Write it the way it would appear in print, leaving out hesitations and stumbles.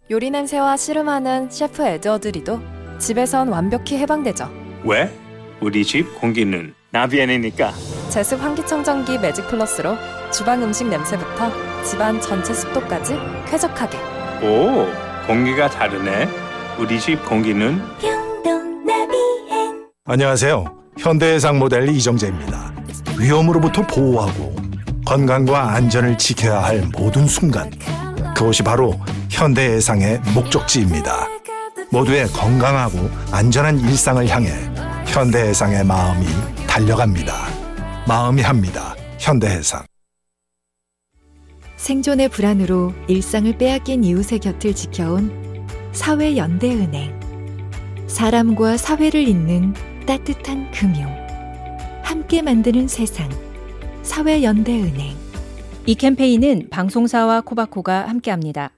요리 냄새와 씨름하는 셰프 에드워드 리도 집에선 완벽히 해방되죠. 왜? 우리 집 공기는 나비엔이니까. 제습 환기청정기 매직 플러스로 주방 음식 냄새부터 집안 전체 습도까지 쾌적하게. 오, 공기가 다르네. 우리 집 공기는 평동 나비엔. 안녕하세요. 현대해상 모델 이정재입니다. 위험으로부터 보호하고 건강과 안전을 지켜야 할 모든 순간, 그것이 바로 현대해상의 목적지입니다. 모두의 건강하고 안전한 일상을 향해 현대해상의 마음이 달려갑니다. 마음이 합니다. 현대해상. 생존의 불안으로 일상을 빼앗긴 이웃의 곁을 지켜온 사회연대은행. 사람과 사회를 잇는 따뜻한 금융. 함께 만드는 세상. 사회연대은행. 이 캠페인은 방송사와 코바코가 함께합니다.